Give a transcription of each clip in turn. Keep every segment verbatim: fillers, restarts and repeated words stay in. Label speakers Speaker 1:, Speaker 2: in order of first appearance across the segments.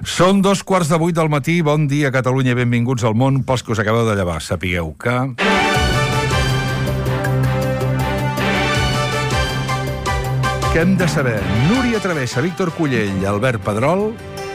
Speaker 1: Són dos quarts de vuit del matí. Bon dia, Catalunya, benvinguts al món. Pels que us acabeu de llevar, sapigueu que... Què hem de saber? Núria Travessa, Víctor Cullell, Albert Pedrol...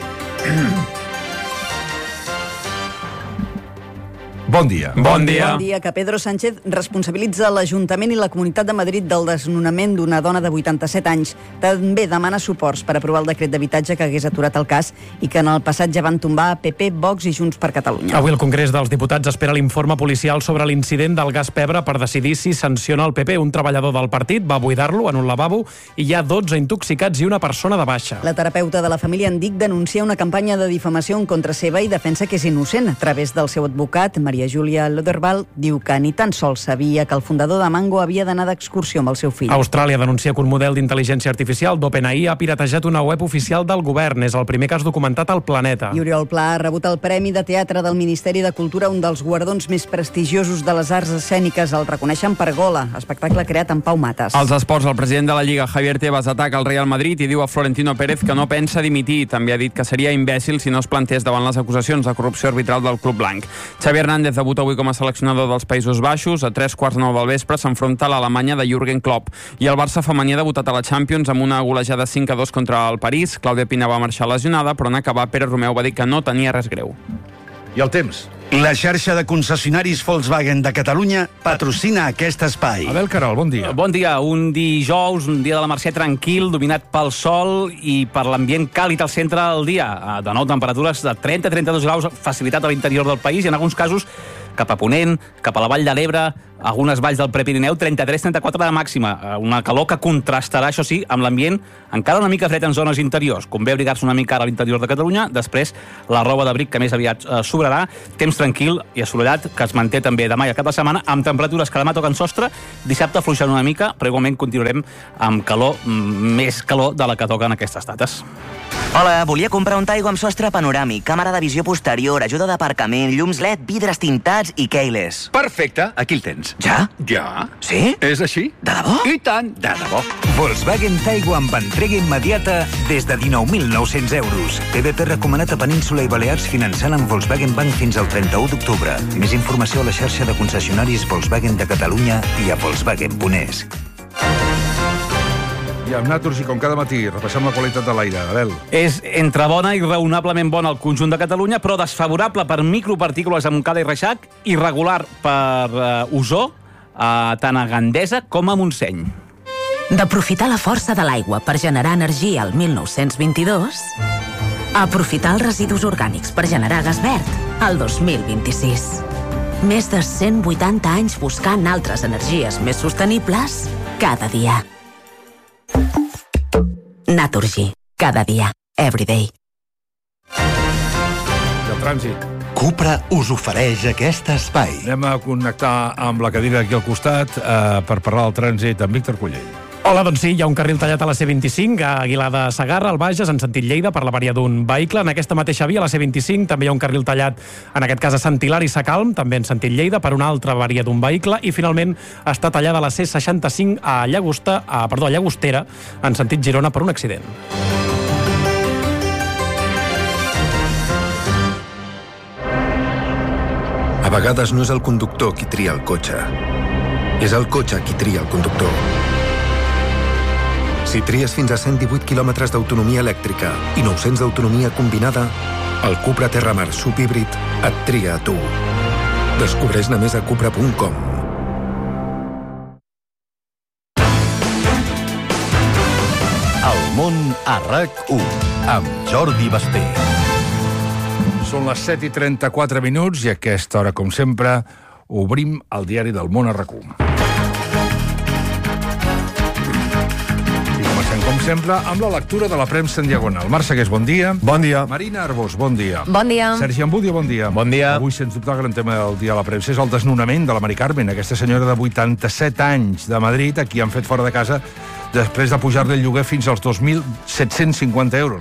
Speaker 1: Bon dia.
Speaker 2: Bon dia.
Speaker 3: Bon dia, que Pedro Sánchez responsabilitza l'Ajuntament i la Comunitat de Madrid del desnonament d'una dona de vuitanta-set anys. També demana suports per aprovar el decret d'habitatge que hagués aturat el cas i que en el passat ja van tombar P P, Vox i Junts per Catalunya.
Speaker 2: Avui el Congrés dels Diputats espera l'informe policial sobre l'incident del gas pebre per decidir si sanciona el P P. Un treballador del partit va buidar-lo en un lavabo i hi ha dotze intoxicats i una persona de baixa.
Speaker 3: La terapeuta de la família Andic denuncia una campanya de difamació en contra seva i defensa que és innocent. A través del seu advocat, Maria Júlia Loderbal, diu que ni tan sols sabia que el fundador de Mango havia d'anar d'excursió amb el seu fill.
Speaker 2: Austràlia denuncia que un model d'intel·ligència artificial d'OpenAI ha piratejat una web oficial del govern. És el primer cas documentat al planeta.
Speaker 3: I Oriol Pla ha rebut el Premi de Teatre del Ministeri de Cultura, un dels guardons més prestigiosos de les arts escèniques. El reconeixen per Gola, espectacle creat amb Pau Matas.
Speaker 4: Als esports, el president de la Lliga, Javier Tebas, ataca el Real Madrid i diu a Florentino Pérez que no pensa dimitir. També ha dit que seria imbècil si no es plantés davant les acusacions de corrupció arbitral del club blanc. Xavi Hernández debuta avui com a seleccionador dels Països Baixos. A tres quarts de nou del vespre s'enfronta a l'Alemanya de Jürgen Klopp. I el Barça femení ha debutat a la Champions amb una golejada cinc a dos contra el París. Clàudia Pina va marxar lesionada, però en acabar Pere Romeu va dir que no tenia res greu.
Speaker 1: I el temps?
Speaker 5: La xarxa de concessionaris Volkswagen de Catalunya patrocina aquest espai.
Speaker 1: Abel Carol, bon dia.
Speaker 6: Bon dia. Un dijous, un dia de la Mercè tranquil, dominat pel sol i per l'ambient càlid al centre del dia. De nou, temperatures de trenta a trenta-dos graus, facilitat a l'interior del país i en alguns casos cap a Ponent, cap a la Vall de l'Ebre, algunes valls del Prepirineu, trenta-tres a trenta-quatre de màxima. Una calor que contrastarà, això sí, amb l'ambient encara una mica fred en zones interiors. Convé abrigar-se una mica ara a l'interior de Catalunya, després la roba d'abric que més aviat eh, sobrarà, temps tranquil i assolellat, que es manté també demà i al cap de setmana, amb temperatures que demà toquen sostre, dissabte afluixant una mica, però igualment continuarem amb calor, més calor de la que toquen aquestes dates.
Speaker 7: Hola, volia comprar un Taigo amb sostre panoràmic, càmera de visió posterior, ajuda d'aparcament, llums L E D, vidres tintats i keyless.
Speaker 5: Perfecte, aquí el tens.
Speaker 7: Ja?
Speaker 5: Ja.
Speaker 7: Sí?
Speaker 5: És així?
Speaker 7: De debò?
Speaker 5: I tant, de debò.
Speaker 8: Volkswagen Taigo amb entrega immediata des de dinou mil nou-cents euros. T V P recomanat a Península i Balears finançant amb Volkswagen Bank fins al trenta-u d'octubre. Més informació a la xarxa de concessionaris Volkswagen de Catalunya i a volkswagen punt es.
Speaker 1: I amb Naturgy, com cada matí, repassem la qualitat de l'aire. Abel.
Speaker 6: És entre bona i raonablement bona al conjunt de Catalunya, però desfavorable per micropartícules a Montcada i Reixac i regular per uh, ozó, uh, tant a Gandesa com a Montseny.
Speaker 9: D'aprofitar la força de l'aigua per generar energia al mil nou-cents vint-i-dos, a aprofitar els residus orgànics per generar gas verd al dos mil vint-i-sis. Més de cent vuitanta anys buscant altres energies més sostenibles cada dia. Naturgy. Cada dia. Every day.
Speaker 1: I el trànsit?
Speaker 8: Cupra us ofereix aquest espai.
Speaker 1: Anem a connectar amb la cadira aquí al costat eh, per parlar del trànsit amb Víctor Cullell.
Speaker 2: Hola, doncs sí, hi ha un carril tallat a la C vint-i-cinc, a Aguilar de Segarra, al Bages, en sentit Lleida, per l'avaria d'un vehicle. En aquesta mateixa via, a la C vint-i-cinc, també hi ha un carril tallat, en aquest cas a Sant Hilari Sacalm, també en sentit Lleida, per una altra avaria d'un vehicle. I finalment està tallada la C seixanta-cinc a Llagosta, a, perdó, a Llagostera, en sentit Girona, per un accident.
Speaker 10: A vegades no és el conductor qui tria el cotxe. És el cotxe qui tria el conductor. Si tries fins a cent divuit quilòmetres d'autonomia elèctrica i nou-cents d'autonomia combinada, el Cupra Terramar subhíbrid et tria a tu. Descobreix-ne més a cupra punt com.
Speaker 11: El món a RAC u, amb Jordi Basté.
Speaker 1: Són les set i trenta-quatre minuts i a aquesta hora, com sempre, obrim el diari del món a RAC u. Com sempre, amb la lectura de la premsa en diagonal. Marc Segués, bon dia.
Speaker 12: Bon dia.
Speaker 1: Marina Arbós, bon dia.
Speaker 13: Bon dia.
Speaker 1: Sergi Ambudio, bon dia.
Speaker 12: Bon dia.
Speaker 1: Avui, sens dubte, el gran tema del dia a la premsa és el desnonament de la Mari Carmen, aquesta senyora de vuitanta-set anys de Madrid, a qui han fet fora de casa després de pujar-li el lloguer fins als dos mil set-cents cinquanta euros.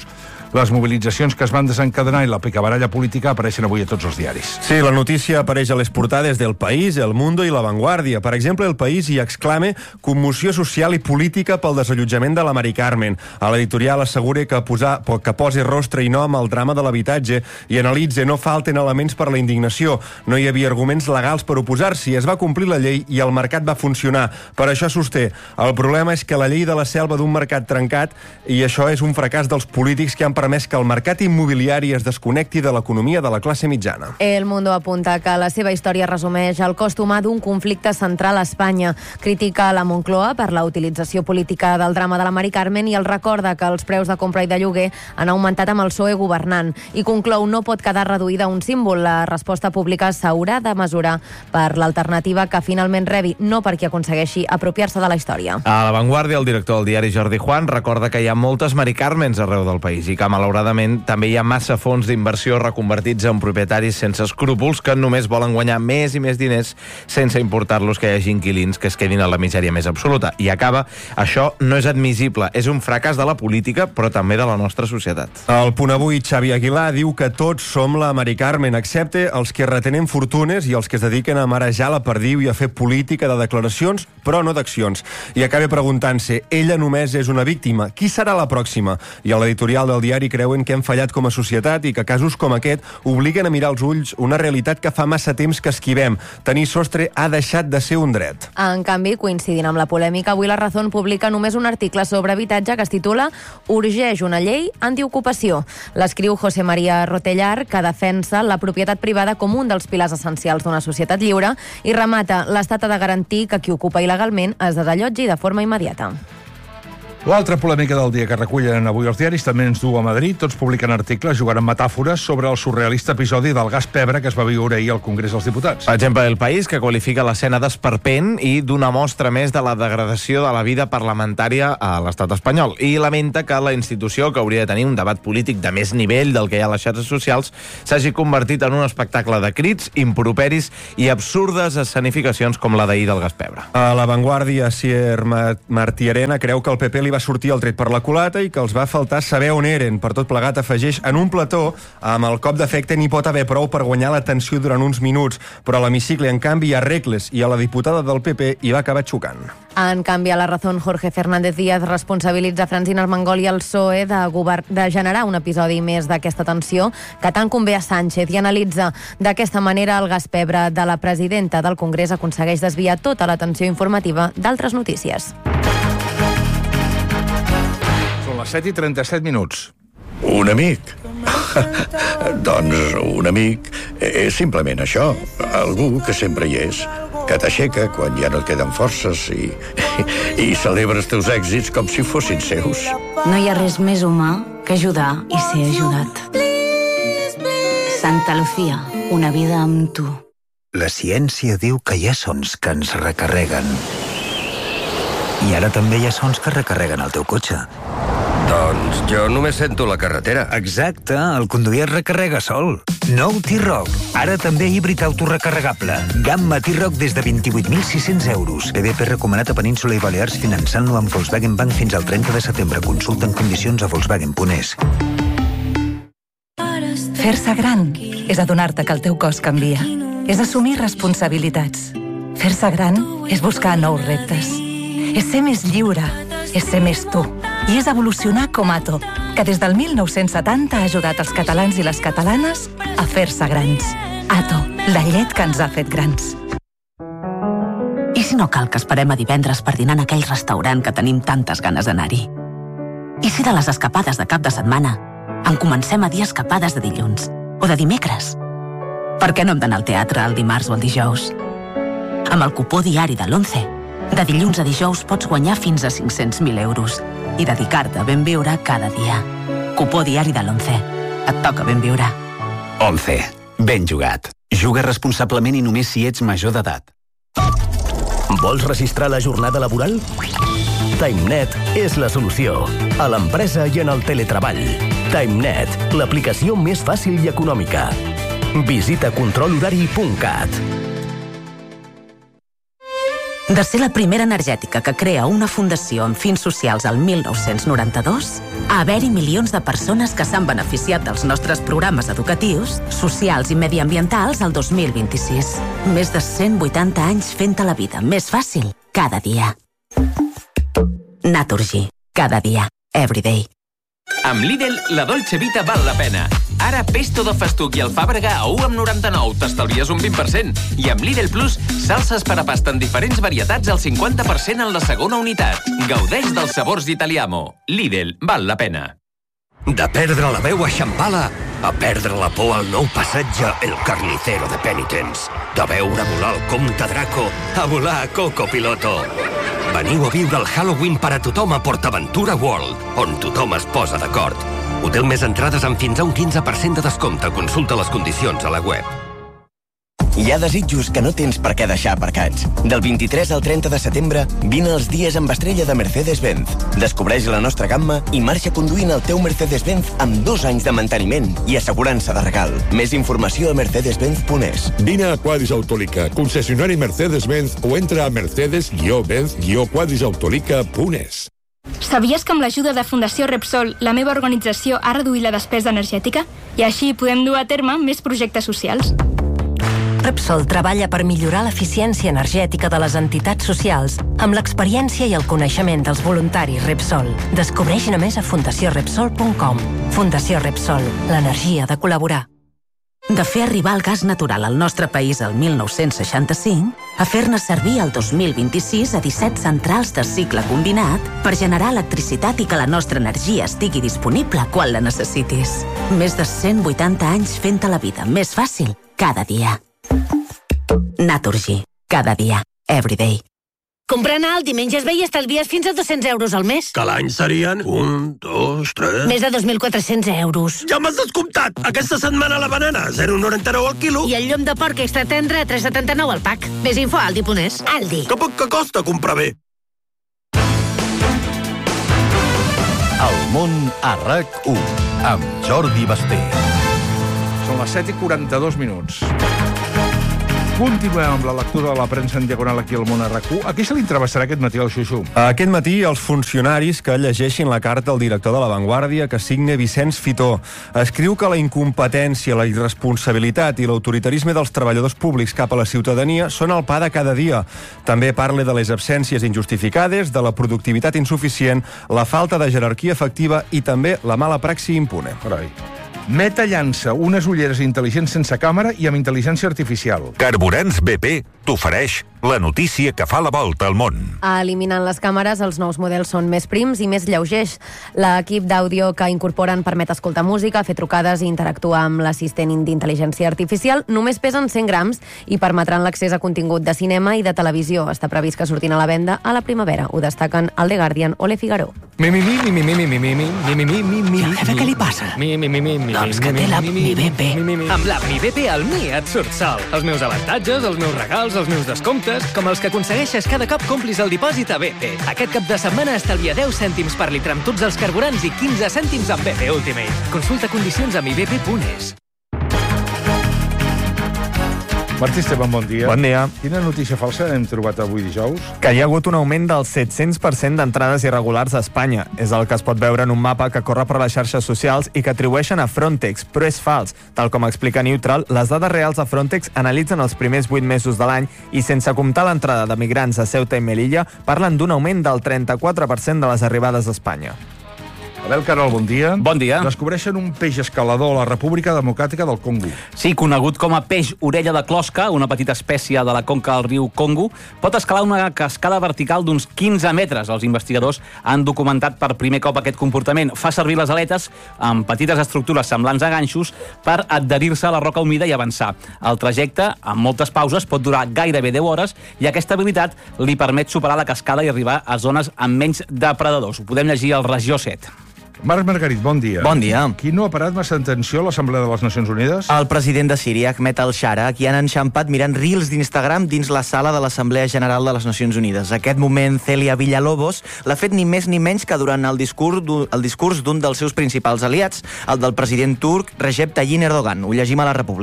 Speaker 1: Les mobilitzacions que es van desencadenar i la picabaralla política apareixen avui a tots els diaris.
Speaker 12: Sí, la notícia apareix a les portades del País, El Mundo i La Vanguardia. Per exemple, El País hi exclama commoció social i política pel desallotjament de la Mari Carmen. A l'editorial assegura que, posar, que posi rostre i nom al drama de l'habitatge i analitza no falten elements per la indignació. No hi havia arguments legals per oposar-s'hi. Es va complir la llei i el mercat va funcionar. Per això sosté. El problema és que la llei de la selva d'un mercat trencat, i això és un fracàs dels polítics que han permès que el mercat immobiliari es desconnecti de l'economia de la classe mitjana.
Speaker 13: El Mundo apunta que la seva història resumeix el cost humà d'un conflicte central a Espanya. Critica la Moncloa per la utilització política del drama de la Mari Carmen i el recorda que els preus de compra i de lloguer han augmentat amb el P S O E governant. I conclou, no pot quedar reduïda a un símbol. La resposta pública s'haurà de mesurar per l'alternativa que finalment rebi, no perquè aconsegueixi apropiar-se de la història.
Speaker 14: A La Vanguardia, el director del diari Jordi Juan recorda que hi ha moltes Mari Carmens arreu del país i que, malauradament, també hi ha massa fons d'inversió reconvertits en propietaris sense escrúpols que només volen guanyar més i més diners sense importar-los que hi hagi inquilins que es quedin a la misèria més absoluta. I acaba, això no és admissible, és un fracàs de la política, però també de la nostra societat.
Speaker 12: El Punt Avui, Xavi Aguilar, diu que tots som la Mari Carmen, excepte els que retenen fortunes i els que es dediquen a marejar la perdiu i a fer política de declaracions, però no d'accions. I acaba preguntant-se, ella només és una víctima, qui serà la pròxima? I a l'editorial del diari creuen que hem fallat com a societat i que casos com aquest obliguen a mirar als ulls una realitat que fa massa temps que esquivem. Tenir sostre ha deixat de ser un dret.
Speaker 13: En canvi, coincidint amb la polèmica, avui la Razón publica només un article sobre habitatge que es titula Urgeix una llei antiocupació. L'escriu José María Rotellar, que defensa la propietat privada com un dels pilars essencials d'una societat lliure i remata, l'Estat ha de garantir que qui ocupa il·legalment es desallotgi de forma immediata.
Speaker 1: L'altra polèmica del dia que recullen avui els diaris també ens du a Madrid. Tots publiquen articles jugant amb metàfores sobre el surrealista episodi del gas pebre que es va viure ahir al Congrés dels Diputats.
Speaker 14: Per exemple, El País, que qualifica l'escena d'esperpent i d'una mostra més de la degradació de la vida parlamentària a l'estat espanyol. I lamenta que la institució, que hauria de tenir un debat polític de més nivell del que hi ha a les xarxes socials, s'hagi convertit en un espectacle de crits, improperis i absurdes escenificacions com la d'ahir del gas pebre.
Speaker 12: A La Vanguardia, Sier Martiarena creu que el P P li va sortir el tret per la culata i que els va faltar saber on eren. Per tot plegat, afegeix, en un plató, amb el cop d'efecte n'hi pot haver prou per guanyar l'atenció durant uns minuts, però a l'hemicicle, en canvi, hi ha regles i a la diputada del P P hi va acabar xocant.
Speaker 13: En canvi, a la Razón, Jorge Fernández Díaz responsabilitza Francina Armengol i el P S O E de, govern... de generar un episodi més d'aquesta tensió que tant convé a Sánchez i analitza d'aquesta manera el gas pebre de la presidenta del Congrés aconsegueix desviar tota l'atenció informativa d'altres notícies.
Speaker 1: Són les set i trenta-set minuts.
Speaker 11: Un amic? Doncs un amic és simplement això, algú que sempre hi és, que t'aixeca quan ja no et queden forces i, i celebra els teus èxits com si fossin seus.
Speaker 9: No hi ha res més humà que ajudar i ser ajudat. Santa Lucía, una vida amb tu.
Speaker 8: La ciència diu que hi ha sons que ens recarreguen. I ara també hi ha sons que recarreguen el teu cotxe.
Speaker 15: Doncs jo només sento la carretera.
Speaker 8: Exacte, el conduir es recarrega sol. Nou T-Roc, ara també híbrid autorecarregable. Gamma T-Roc des de vint-i-vuit mil sis-cents euros. P D P recomanat a Península i Balears finançant-lo amb Volkswagen Bank fins al trenta de setembre. Consulta en condicions a volkswagen punt es.
Speaker 16: Fer-se gran és adonar-te que el teu cos canvia. És assumir responsabilitats. Fer-se gran és buscar nous reptes. És ser més lliure. És ser més tu. I és evolucionar com Ato, que des del mil nou-cents setanta ha ajudat els catalans i les catalanes a fer-se grans. Ato, la llet que ens ha fet grans.
Speaker 9: I si no cal que esperem a divendres per dinar en aquell restaurant que tenim tantes ganes d'anar-hi? I si de les escapades de cap de setmana en comencem a dir escapades de dilluns o de dimecres? Per què no hem d'anar al teatre el dimarts o el dijous? Amb el cupó diari de l'Once, de dilluns a dijous pots guanyar fins a cinc-cents mil euros i dedicar-te a ben viure cada dia. Cupó diari de l'Once. Et toca ben viure.
Speaker 17: Once. Ben jugat. Juga responsablement i només si ets major d'edat.
Speaker 18: Vols registrar la jornada laboral? TimeNet és la solució. A l'empresa i en el teletreball. TimeNet, l'aplicació més fàcil i econòmica. Visita control horari punt cat.
Speaker 9: De ser la primera energètica que crea una fundació amb fins socials al mil nou-cents noranta-dos, a haver-hi milions de persones que s'han beneficiat dels nostres programes educatius, socials i mediambientals al dos mil vint-i-sis. Més de cent vuitanta anys fent-te la vida més fàcil cada dia. Naturgy. Cada dia. Everyday.
Speaker 19: Amb Lidl, la Dolce Vita val la pena. Ara, pesto de festuc i alfàbrega a u coma noranta-nou, t'estalvies un vint per cent. I amb Lidl Plus, salses per a pasta en diferents varietats al cinquanta per cent en la segona unitat. Gaudeix dels sabors d'Italiamo. Lidl, val la pena.
Speaker 15: De perdre la veu a Shambhala a perdre la por al nou passatge El Carnicero de Penitence. De veure volar el comte Draco a volar a Coco Piloto. Veniu a viure el Halloween per a tothom a PortAventura World, on tothom es posa d'acord. Hotel més entrades amb fins a un quinze per cent de descompte. Consulta les condicions a la web.
Speaker 20: Hi ha desitjos que no tens per què deixar aparcats. Del vint-i-tres al trenta de setembre, vine als dies amb estrella de Mercedes-Benz. Descobreix la nostra gamma i marxa conduint el teu Mercedes-Benz amb dos anys de manteniment i assegurança de regal. Més informació a mercedes benz punt es.
Speaker 21: Vine a Quadris Autolica, concessionari Mercedes-Benz, o entra a mercedes benz quadrisautolica punt es.
Speaker 22: Sabies que amb l'ajuda de Fundació Repsol la meva organització ha reduït la despesa energètica? I així podem dur a terme més projectes socials.
Speaker 23: Repsol treballa per millorar l'eficiència energètica de les entitats socials amb l'experiència i el coneixement dels voluntaris Repsol. Descobreix-ne més a fundació repsol punt com. Fundació Repsol, l'energia de col·laborar.
Speaker 9: De fer arribar el gas natural al nostre país el mil nou-cents seixanta-cinc a fer-ne servir el dos mil vint-i-sis a disset centrals de cicle combinat per generar electricitat i que la nostra energia estigui disponible quan la necessitis. Més de cent vuitanta anys fent-te la vida més fàcil cada dia. Naturgy. Cada dia. Everyday.
Speaker 24: Comprant alt diumenge ve i estalvies fins a dos-cents euros al mes.
Speaker 15: Que l'any serien un, dos, tres...
Speaker 24: Més de dos mil quatre-cents euros.
Speaker 15: Ja m'has descomptat! Aquesta setmana la banana, zero coma noranta-nou al quilo.
Speaker 24: I el llom de porc extra tendre a tres coma setanta-nou al pack. Més info a aldi punt es. Aldi.
Speaker 15: Que poc que costa comprar bé.
Speaker 25: El món a RAC u, amb Jordi Basté.
Speaker 1: Són les set i quaranta-dos minuts. Continuem amb la lectura de la premsa en diagonal aquí al món a RAC u. A qui se li entrevistarà aquest matí al Xuxu?
Speaker 12: Aquest matí els funcionaris que llegeixin la carta al director de La Vanguardia que signe Vicenç Fitó. Escriu que la incompetència, la irresponsabilitat i l'autoritarisme dels treballadors públics cap a la ciutadania són el pa de cada dia. També parla de les absències injustificades, de la productivitat insuficient, la falta de jerarquia efectiva i també la mala praxi impune.
Speaker 1: Carai. Meta llança unes ulleres intel·ligents sense càmera i amb intel·ligència artificial.
Speaker 26: Carburants B P t'ofereix la notícia que fa la volta al món.
Speaker 13: Eliminant les càmeres, els nous models són més prims i més lleugers. L'equip d'àudio que incorporen permet escoltar música, fer trucades i interactuar amb l'assistent d'intel·ligència artificial. Només pesen cent grams i permetran l'accés a contingut de cinema i de televisió. Està previst que surtin a la venda a la primavera. Ho destaquen el The Guardian o Le Figaro.
Speaker 2: Mi, mi, mi, mi, mi, mi, mi, mi, mi, mi, mi, mi, mi, mi.
Speaker 27: I al jefe què li passa?
Speaker 2: Mi, mi, mi, mi, mi.
Speaker 27: Doncs que té l'app Mi B P.
Speaker 2: Amb l'app Mi B P al Mi et surt sol. Els meus avantatges, els meus regals, els meus descomptes, com els que aconsegueixes cada cop complis el dipòsit a B P. Aquest cap de setmana estalvia deu cèntims per litre amb tots els carburants i quinze cèntims amb B P Ultimate. Consulta condicions a mi b p punt es.
Speaker 1: Martí Esteban, bon dia.
Speaker 12: Bon dia.
Speaker 1: Quina notícia falsa hem trobat avui dijous?
Speaker 12: Que hi ha hagut un augment del set-cents per cent d'entrades irregulars a Espanya. És el que es pot veure en un mapa que corre per les xarxes socials i que atribueixen a Frontex, però és fals. Tal com explica Neutral, les dades reals de Frontex analitzen els primers vuit mesos de l'any i, sense comptar l'entrada de migrants a Ceuta i Melilla, parlen d'un augment del trenta-quatre per cent de les arribades a Espanya.
Speaker 1: Abel Caral, bon dia.
Speaker 6: Bon dia.
Speaker 1: Descobreixen un peix escalador a la República Democràtica del Congo.
Speaker 6: Sí, conegut com a peix orella de closca, una petita espècie de la conca del riu Congo, pot escalar una cascada vertical d'uns quinze metres. Els investigadors han documentat per primer cop aquest comportament. Fa servir les aletes amb petites estructures semblants a ganxos per adherir-se a la roca humida i avançar. El trajecte, amb moltes pauses, pot durar gairebé deu hores i aquesta habilitat li permet superar la cascada i arribar a zones amb menys depredadors. Ho podem llegir al Regió set.
Speaker 1: Marc Margarit, bon dia.
Speaker 28: Bon dia.
Speaker 1: Qui no ha parat massa atenció a l'Assemblea de les Nacions Unides?
Speaker 28: El president de Síria, Ahmed al-Shara, qui han enxampat mirant reels d'Instagram dins la sala de l'Assemblea General de les Nacions Unides. Aquest moment, Celia Villalobos l'ha fet ni més ni menys que durant el discurs, el discurs d'un dels seus principals aliats, el del president turc Recep Tayyip Erdogan. Ho llegim a la República.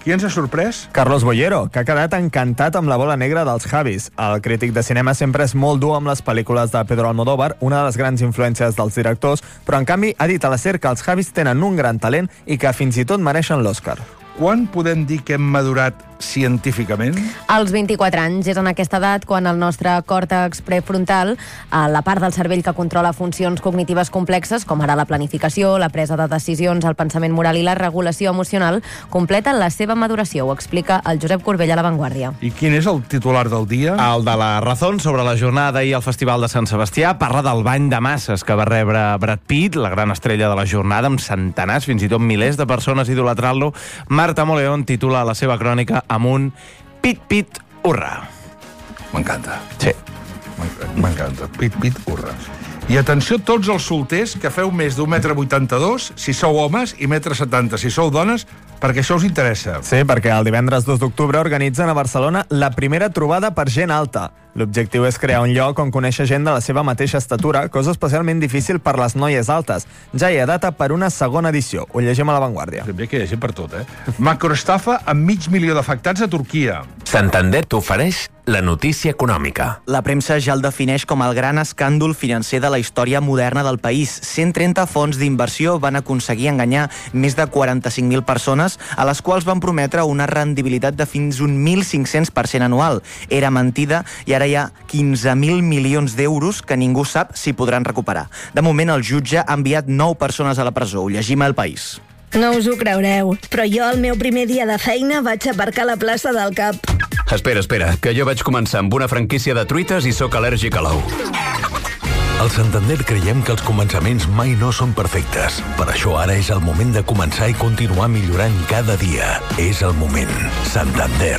Speaker 1: Qui ens ha sorprès?
Speaker 3: Carlos Bollero, que ha quedat encantat amb la bola negra dels Javis. El crític de cinema sempre és molt dur amb les pel·lícules de Pedro Almodóvar, una de les grans influències dels directors, però en canvi ha dit a la SER que els Javis tenen un gran talent i que fins i tot mereixen l'Oscar.
Speaker 1: Quan podem dir que hem madurat científicament?
Speaker 13: Als vint-i-quatre anys és en aquesta edat quan el nostre còrtex prefrontal, la part del cervell que controla funcions cognitives complexes, com ara la planificació, la presa de decisions, el pensament moral i la regulació emocional, completen la seva maduració, ho explica el Josep Corbell a La Vanguardia.
Speaker 1: I quin és el titular del dia?
Speaker 4: El de la Razón, sobre la jornada d'ahir al Festival de Sant Sebastià, parla del bany de masses que va rebre Brad Pitt, la gran estrella de la jornada, amb centenars, fins i tot milers de persones idolatrant-lo. Marta Moleón titula la seva crònica amb un pit, pit, hurra.
Speaker 1: M'encanta.
Speaker 4: Sí.
Speaker 1: M'encanta. Pit, pit, hurra. I atenció tots els solters que feu més d'un metre vuitanta-dos si sou homes i metre setanta si sou dones, perquè això us interessa.
Speaker 3: Sí, perquè el divendres dos d'octubre organitzen a Barcelona la primera trobada per gent alta. L'objectiu és crear un lloc on conèixer gent de la seva mateixa estatura, cosa especialment difícil per les noies altes. Ja hi ha data per una segona edició. Ho llegim a La Vanguardia.
Speaker 1: Bé que hi ha gent per tot, eh? Macroestafa amb mig milió d'afectats a Turquia.
Speaker 25: Santander t'ofereix la notícia econòmica.
Speaker 28: La premsa ja el defineix com el gran escàndol financer de la història moderna del país. cent trenta fons d'inversió van aconseguir enganyar més de quaranta-cinc mil persones, a les quals van prometre una rendibilitat de fins un mil cinc-cents per cent anual. Era mentida i ara hi ha quinze mil milions d'euros que ningú sap si podran recuperar. De moment, el jutge ha enviat nou persones a la presó. Ho llegim al País.
Speaker 5: No us ho creureu, però jo el meu primer dia de feina vaig aparcar a la plaça del Cap.
Speaker 7: Espera, espera, que jo vaig començar amb una franquícia de truites i sóc al·lèrgic a l'ou.
Speaker 8: Al Santander creiem que els començaments mai no són perfectes. Per això ara és el moment de començar i continuar millorant cada dia. És el moment. Santander.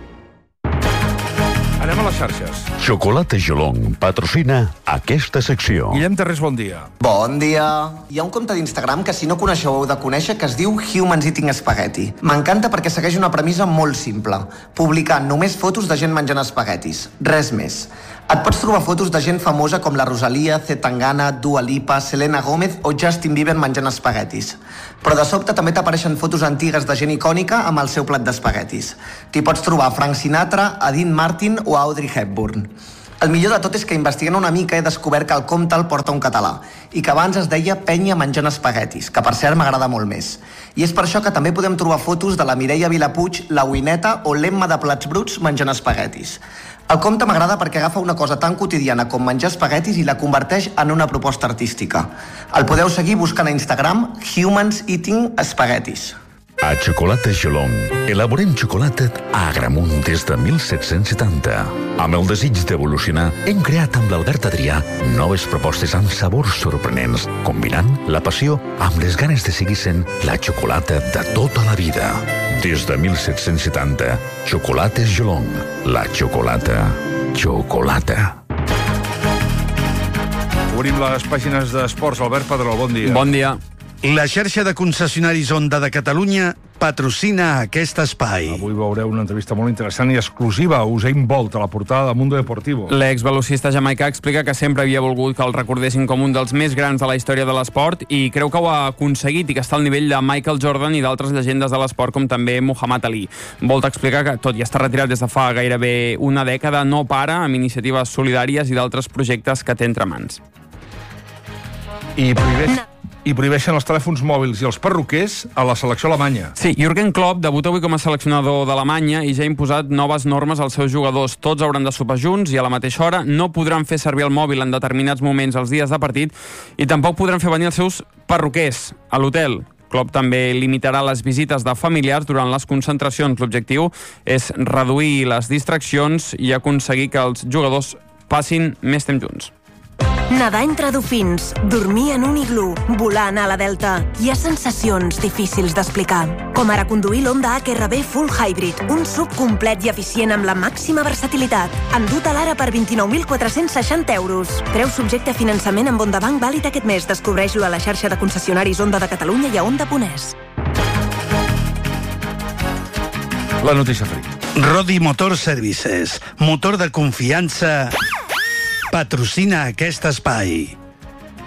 Speaker 1: Anem a les xarxes.
Speaker 8: Xocolata Jolong patrocina aquesta secció.
Speaker 1: Guillem Terrés, bon dia.
Speaker 10: Bon dia. Hi ha un compte d'Instagram que, si no coneixeu, heu de conèixer, que es diu Humans Eating Spaghetti. M'encanta perquè segueix una premissa molt simple: publicar només fotos de gent menjant espaguetis. Res més. Et pots trobar fotos de gent famosa com la Rosalia, C. Tangana, Dua Lipa, Selena Gómez o Justin Bieber menjant espaguetis. Però de sobte també t'apareixen fotos antigues de gent icònica amb el seu plat d'espaguetis. T'hi pots trobar Frank Sinatra, a Dean Martin o a Audrey Hepburn. El millor de tot és que, investigant una mica, he descobert que el compte el porta un català i que abans es deia Penya menjant espaguetis, que per cert m'agrada molt més. I és per això que també podem trobar fotos de la Mireia Vilapuig, la Wineta o l'Emma de Plats Bruts menjant espaguetis. El compte m'agrada perquè agafa una cosa tan quotidiana com menjar espaguetis i la converteix en una proposta artística. El podeu seguir buscant a Instagram Humans Eating Spaghettis.
Speaker 8: A Xocolata Jolong elaborem xocolata a Agramunt des de mil set-cents setanta. Amb el desig d'evolucionar, hem creat amb l'Albert Adrià noves propostes amb sabors sorprenents, combinant la passió amb les ganes de seguir sent la xocolata de tota la vida. Des de mil set-cents setanta, Xocolates Jolong, la xocolata, xocolata.
Speaker 1: Obrim les pàgines d'esports. Albert Pedrol, bon dia.
Speaker 11: Bon dia. La xarxa de concessionaris Honda de Catalunya patrocina aquest espai.
Speaker 1: Avui veureu una entrevista molt interessant i exclusiva a Usain Bolt, a la portada de Mundo Deportivo.
Speaker 11: L'exvelocista jamaicà explica que sempre havia volgut que el recordessin com un dels més grans de la història de l'esport i creu que ho ha aconseguit i que està al nivell de Michael Jordan i d'altres llegendes de l'esport com també Muhammad Ali. Bolt explica que, tot i estar retirat des de fa gairebé una dècada, no para amb iniciatives solidàries i d'altres projectes que té entre mans.
Speaker 1: I prohibeix... I prohibeixen els telèfons mòbils i els perruquers a la selecció alemanya.
Speaker 11: Sí, Jürgen Klopp debuta avui com a seleccionador d'Alemanya i ja ha imposat noves normes als seus jugadors. Tots hauran de sopar junts i a la mateixa hora no podran fer servir el mòbil en determinats moments els dies de partit i tampoc podran fer venir els seus perruquers a l'hotel. Klopp també limitarà les visites de familiars durant les concentracions. L'objectiu és reduir les distraccions i aconseguir que els jugadors passin més temps junts.
Speaker 23: Nedar entre dofins, dormir en un iglú, volar a la Delta. Hi ha sensacions difícils d'explicar. Com ara conduir l'Honda H R V Full Hybrid, un S U V complet i eficient amb la màxima versatilitat. Endut a l'ara per vint-i-nou mil quatre-cents seixanta euros. Preu subjecte a finançament amb Honda Bank vàlid aquest mes. Descobreix-lo a la xarxa de concessionaris Honda de Catalunya i a honda punt es.
Speaker 1: La notícia frit.
Speaker 11: Rodi Motor Services, motor de confiança, patrocina aquest espai.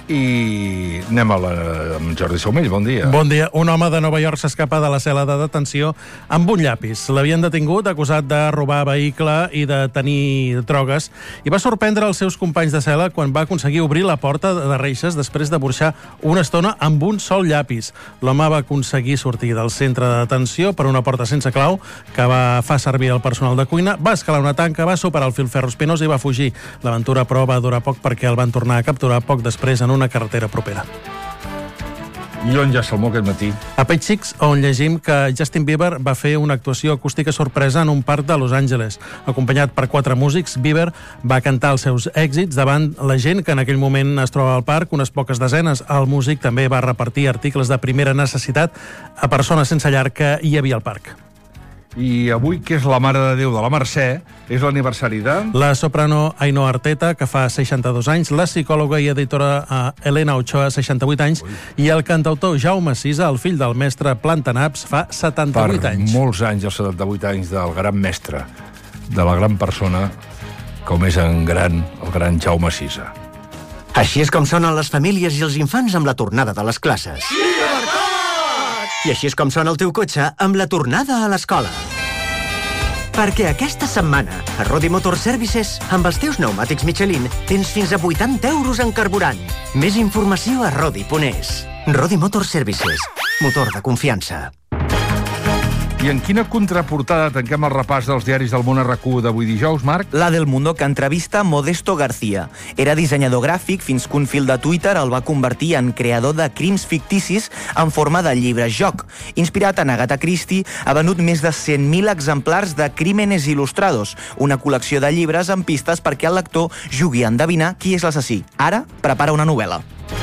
Speaker 1: I anem a la, amb Jordi Saumell, bon dia.
Speaker 14: Bon dia. Un home de Nova York s'escapa de la cel·la de detenció amb un llapis. L'havien detingut acusat de robar vehicle i de tenir drogues i va sorprendre els seus companys de cel·la quan va aconseguir obrir la porta de reixes després de burxar una estona amb un sol llapis. L'home va aconseguir sortir del centre de detenció per una porta sense clau que va fer servir el personal de cuina, va escalar una tanca, va superar el filferro espinós i va fugir. L'aventura, però, va durar poc perquè el van tornar a capturar poc després en una carretera propera.
Speaker 1: I on ja salmó aquest matí?
Speaker 14: A Page Six, on llegim que Justin Bieber va fer una actuació acústica sorpresa en un parc de Los Angeles. Acompanyat per quatre músics, Bieber va cantar els seus èxits davant la gent que en aquell moment es troba al parc, unes poques desenes. El músic també va repartir articles de primera necessitat a persones sense llar que hi havia al parc.
Speaker 1: I avui, que és la Mare de Déu de la Mercè, és l'aniversari de...
Speaker 14: La soprano Ainhoa Arteta, que fa seixanta-dos anys, la psicòloga i editora Elena Ochoa, seixanta-vuit anys, Ui. i el cantautor Jaume Sisa, el fill del mestre Plantanaps, fa setanta-vuit anys.
Speaker 1: Per molts anys, els setanta-vuit anys del gran mestre, de la gran persona, com és en gran, el gran Jaume Sisa.
Speaker 16: Així és com sonen les famílies i els infants amb la tornada de les classes. Llibertat! I així és com sona el teu cotxe amb la tornada a l'escola. Perquè aquesta setmana, a Rodi Motor Services, amb els teus pneumàtics Michelin, tens fins a vuitanta euros en carburant. Més informació a rodi punt es. Rodi Motor Services, motor de confiança.
Speaker 1: I en quina contraportada tanquem el repàs dels diaris del món a RAC u d'avui dijous, Marc?
Speaker 28: La del Mundo, que entrevista Modesto García. Era dissenyador gràfic fins que un fil de Twitter el va convertir en creador de crims ficticis en forma de llibre-joc. Inspirat en Agatha Christie, ha venut més de cent mil exemplars de Crímenes Ilustrados, una col·lecció de llibres amb pistes perquè el lector jugui a endevinar qui és l'assassí. Ara prepara una novel·la.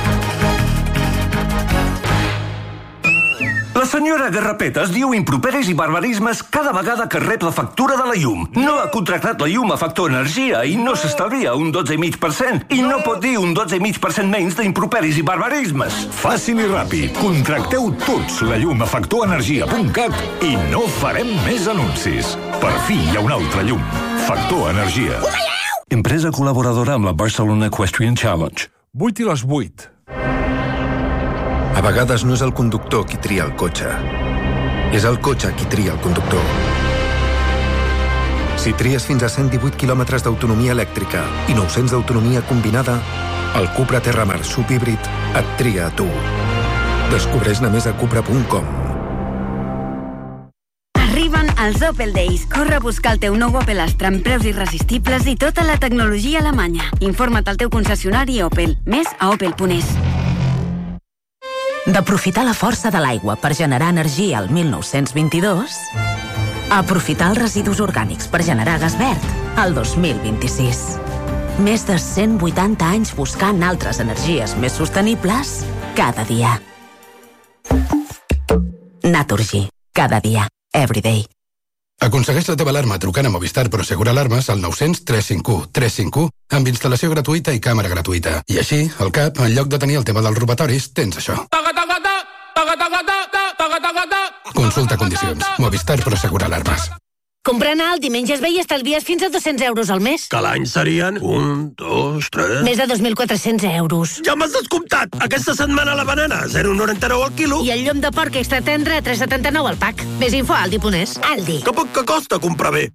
Speaker 15: La senyora Garrapetes diu improperis i barbarismes cada vegada que rep la factura de la llum. No ha contractat la llum a Factor Energia i no s'estalvia un dotze coma cinc per cent. I no pot dir un dotze coma cinc per cent menys d'improperis i barbarismes.
Speaker 26: Fàcil i ràpid. Contracteu tots la llum a factor energia punt cat i no farem més anuncis. Per fi hi ha una altra llum. Factor Energia.
Speaker 15: Empresa col·laboradora amb la Barcelona Equestrian Challenge.
Speaker 1: vuit i les vuit.
Speaker 17: A vegades no és el conductor qui tria el cotxe. És el cotxe qui tria el conductor. Si tries fins a cent divuit quilòmetres d'autonomia elèctrica i nou-cents d'autonomia combinada, el Cupra Terramar subhíbrid et tria a tu. Descobreix-ne més a cupra punt com.
Speaker 18: Arriben els Opel Days. Corre a buscar el teu nou Opel Astra amb preus irresistibles i tota la tecnologia alemanya. Informa't al teu concessionari Opel. Més a opel punt es.
Speaker 9: D'aprofitar la força de l'aigua per generar energia al mil nou-cents vint-i-dos, a aprofitar els residus orgànics per generar gas verd al dos mil vint-i-sis. Més de cent vuitanta anys buscant altres energies més sostenibles cada dia. Naturgy. Cada dia. Everyday.
Speaker 19: Aconsegueix la teva alarma trucant a Movistar Prosegur Alarmes al nou-cents tres cinc u tres cinc u amb instal·lació gratuïta i càmera gratuïta. I així, al cap, en lloc de tenir el tema dels robatoris, tens això. Consulta condicions. Movistar Prosegur Alarmes.
Speaker 24: Comprant a Aldi menges bé i estalvies fins a dos-cents euros al mes.
Speaker 15: Que l'any serien un, dos, tres...
Speaker 24: Més de dos mil quatre-cents euros.
Speaker 15: Ja m'has descomptat! Aquesta setmana la banana, zero coma noranta-nou al quilo.
Speaker 24: I el llom de porc extra tendre, tres coma setanta-nou al pack. Més info a aldi punt es. Aldi.
Speaker 15: Que poc que costa comprar bé.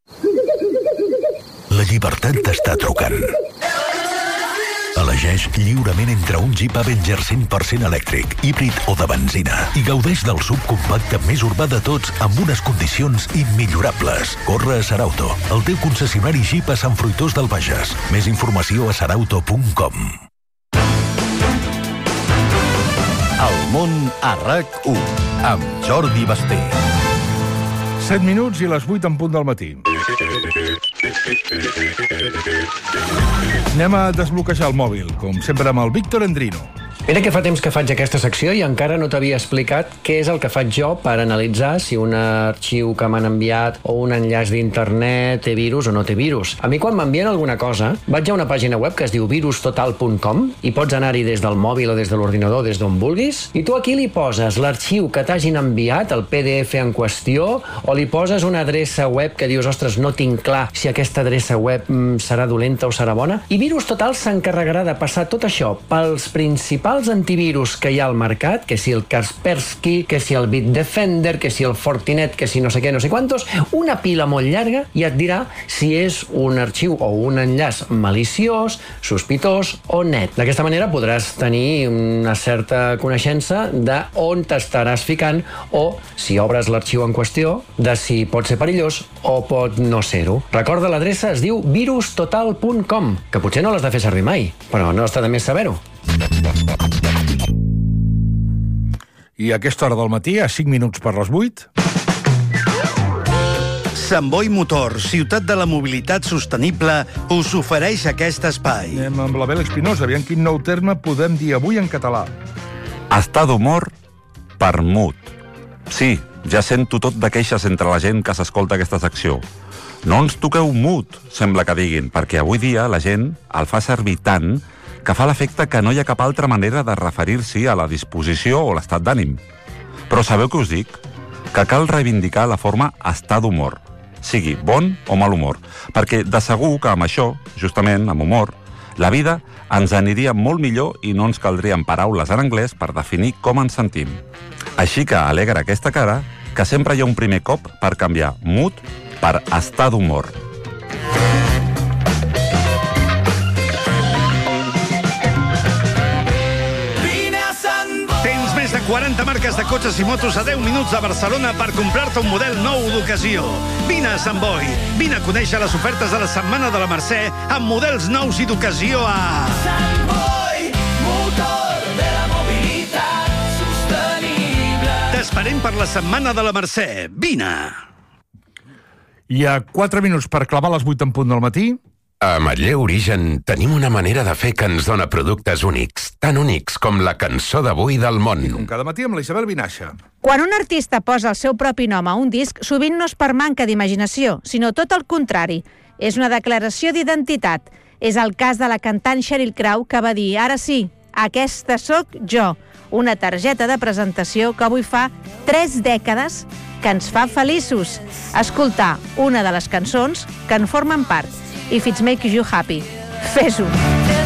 Speaker 25: La llibertat t'està trucant. Elegeix lliurement entre un Jeep Avenger cent per cent elèctric, híbrid o de benzina i gaudeix del subcompacte més urbà de tots amb unes condicions immillorables. Corre a Sarauto, el teu concessionari Jeep a Sant Fruitós del Bages. Més informació a sarauto punt com. El món a RAC u amb Jordi Basté.
Speaker 1: set minuts i les vuit en punt del matí. Anem a desbloquejar el mòbil, com sempre amb el Víctor Endrino.
Speaker 2: Mira que fa temps que faig aquesta secció i encara no t'havia explicat què és el que faig jo per analitzar si un arxiu que m'han enviat o un enllaç d'internet té virus o no té virus. A mi quan m'envien alguna cosa, vaig a una pàgina web que es diu virus total punt com i pots anar-hi des del mòbil o des de l'ordinador, des d'on vulguis, i tu aquí li poses l'arxiu que t'hagin enviat, el P D F en qüestió, o li poses una adreça web que dius, ostres, no tinc clar si aquesta adreça web mm, serà dolenta o serà bona, i Virus Total s'encarregarà de passar tot això pels principals els antivirus que hi ha al mercat, que si el Kaspersky, que si el Bitdefender, que si el Fortinet, que si no sé què, no sé quantos, una pila molt llarga i et dirà si és un arxiu o un enllaç maliciós, sospitós o net. D'aquesta manera podràs tenir una certa coneixença de on t'estaràs ficant o, si obres l'arxiu en qüestió, de si pot ser perillós o pot no ser-ho. Recorda, l'adreça es diu virus total punt com, que potser no l'has de fer servir mai, però no està de més saber-ho.
Speaker 1: I a aquesta hora del matí, a cinc minuts per les vuit...
Speaker 6: Sant Boi Motor, ciutat de la mobilitat sostenible, us ofereix aquest espai.
Speaker 1: Anem amb la Bela Espinosa, aviam quin nou terme podem dir avui en català.
Speaker 12: Estar d'humor per mut. Sí, ja sento tot de queixes entre la gent que s'escolta aquesta secció. No ens toqueu mut, sembla que diguin, perquè avui dia la gent el fa servir tant que fa l'efecte que no hi ha cap altra manera de referir-s'hi a la disposició o l'estat d'ànim. Però sabeu què us dic? Que cal reivindicar la forma estar d'humor, sigui bon o mal humor, perquè de segur que amb això, justament amb humor, la vida ens aniria molt millor i no ens caldrien paraules en anglès per definir com ens sentim. Així que alegra aquesta cara que sempre hi ha un primer cop per canviar mood per estar d'humor.
Speaker 6: quaranta marques de cotxes i motos a deu minuts a Barcelona per comprar-te un model nou d'ocasió. Vine a Sant Boi. Vine a conèixer les ofertes de la Setmana de la Mercè amb models nous i d'ocasió a...
Speaker 13: Sant Boi, motor de la mobilitat sostenible.
Speaker 6: T'esperem per la Setmana de la Mercè. Vine!
Speaker 1: Hi ha quatre minuts per clavar les vuit en punt del matí.
Speaker 15: A Matller Origen tenim una manera de fer que ens dona productes únics, tan únics com la cançó d'avui del món.
Speaker 1: I com cada matí amb la Isabel Vinaixa.
Speaker 20: Quan un artista posa el seu propi nom a un disc, sovint no és per manca d'imaginació, sinó tot el contrari. És una declaració d'identitat. És el cas de la cantant Sheryl Crow, que va dir, ara sí, aquesta sóc jo. Una targeta de presentació que avui fa tres dècades que ens fa feliços. Escoltar una de les cançons que en formen part. If It Makes You Happy. Fes-ho.